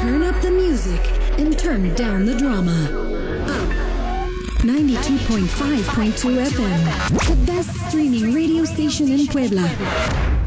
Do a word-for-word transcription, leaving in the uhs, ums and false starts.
Turn up the music and turn down the drama. ninety-two point five point two F M, the best streaming radio station in Puebla.